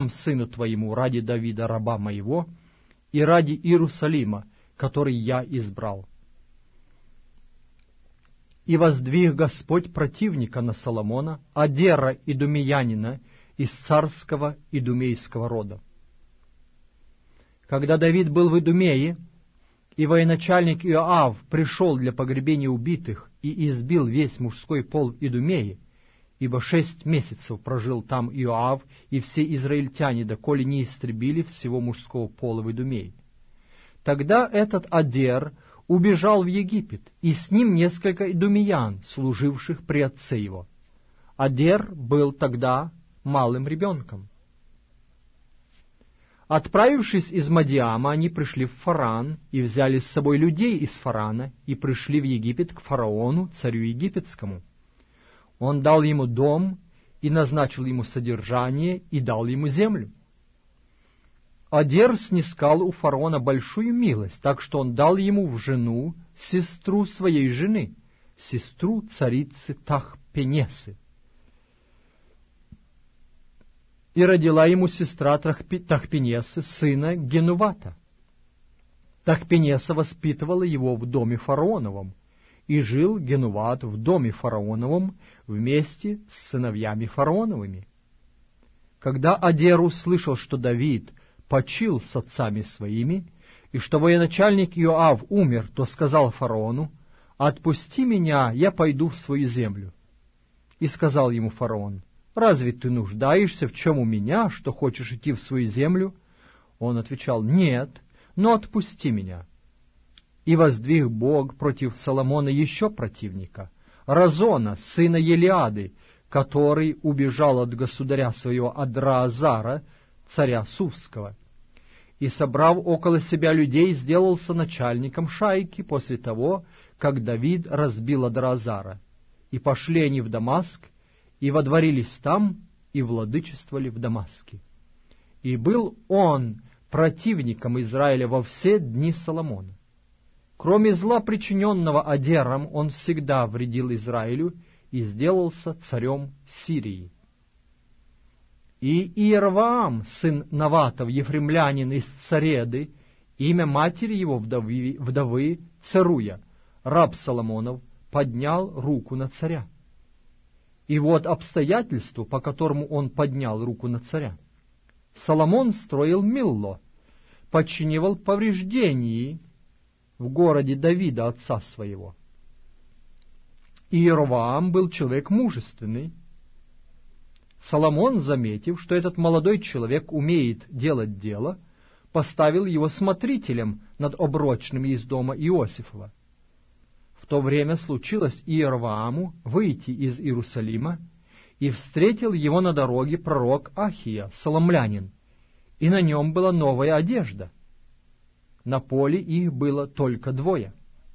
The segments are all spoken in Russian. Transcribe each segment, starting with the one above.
человеком сыну твоему ради Давида, раба моего, и ради Иерусалима, который я избрал. И воздвиг Господь противника на Соломона, Адера идумеянина, из царского идумейского рода. Когда Давид был в Идумее, и военачальник Иоав пришел для погребения убитых и избил весь мужской пол Идумеи, ибо 6 месяцев прожил там Иоав и все израильтяне, доколе не истребили всего мужского пола в Идумее. Тогда этот Адер убежал в Египет, и с ним несколько идумеян, служивших при отце его. Адер был тогда малым ребенком. Отправившись из Мадиама, они пришли в Фаран и взяли с собой людей из Фарана и пришли в Египет к фараону, царю египетскому. Он дал ему дом и назначил ему содержание и дал ему землю. Адер снискал у фараона большую милость, так что он дал ему в жену сестру своей жены, сестру царицы Тахпенесы. И родила ему сестра Тахпенесы сына Генувата. Тахпенеса воспитывала его в доме фараоновом, и жил Генуват в доме фараоновом вместе с сыновьями фараоновыми. Когда Адер услышал, что Давид почил с отцами своими, и что военачальник Иоав умер, то сказал фараону: «Отпусти меня, я пойду в свою землю». И сказал ему фараон: «Разве ты нуждаешься в чем у меня, что хочешь идти в свою землю?» Он отвечал: «Нет, но отпусти меня». И воздвиг Бог против Соломона еще противника, Разона, сына Елиады, который убежал от государя своего Адраазара, царя Сувского, и, собрав около себя людей, сделался начальником шайки после того, как Давид разбил Адраазара. И пошли они в Дамаск, и водворились там, и владычествовали в Дамаске. И был он противником Израиля во все дни Соломона. Кроме зла, причиненного Адером, он всегда вредил Израилю и сделался царем Сирии. И Иерваам, сын Наватов, ефремлянин из Цареды, имя матери его вдовы Церуя, раб Соломонов, поднял руку на царя. И вот обстоятельство, по которому он поднял руку на царя. Соломон строил Милло, подчинивал повреждений в городе Давида, отца своего. Иерваам был человек мужественный. Соломон, заметив, что этот молодой человек умеет делать дело, поставил его смотрителем над оброчными из дома Иосифова. В то время случилось Иервааму выйти из Иерусалима, и встретил его на дороге пророк Ахия, соломлянин, и на нем была новая одежда. На поле их было только 2.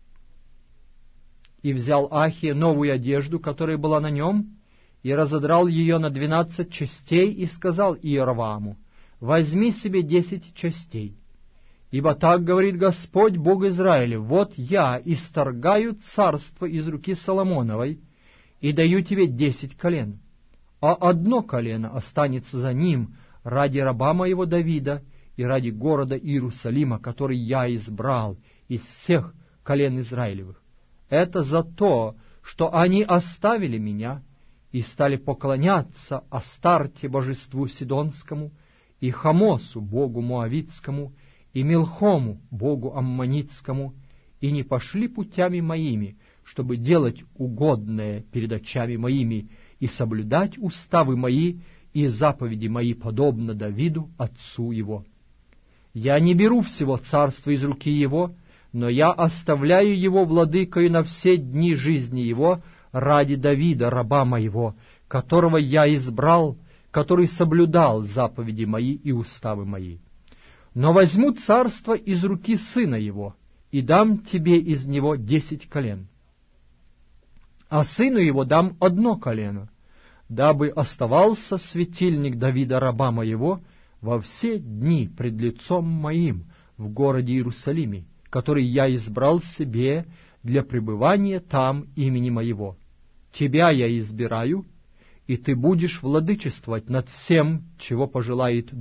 И взял Ахия новую одежду, которая была на нем, и разодрал ее на 12 частей, и сказал Иервааму: «Возьми себе 10 частей, ибо так говорит Господь, Бог Израиля: вот я исторгаю царство из руки Соломоновой и даю тебе 10 колен, а 1 колено останется за ним ради раба моего Давида и ради города Иерусалима, который я избрал из всех колен Израилевых. Это за то, что они оставили меня и стали поклоняться Астарте, божеству Сидонскому, и Хамосу, богу Моавитскому, и Милхому, богу Аммонитскому, и не пошли путями моими, чтобы делать угодное перед очами моими и соблюдать уставы мои и заповеди мои, подобно Давиду, отцу его. Я не беру всего царства из руки его, но я оставляю его владыкою на все дни жизни его ради Давида, раба моего, которого я избрал, который соблюдал заповеди мои и уставы мои. Но возьму царство из руки сына его, и дам тебе из него 10 колен. А сыну его дам 1 колено, дабы оставался светильник Давида, раба моего, во все дни пред лицом моим в городе Иерусалиме, который я избрал себе для пребывания там имени моего. Тебя я избираю, и ты будешь владычествовать над всем, чего пожелает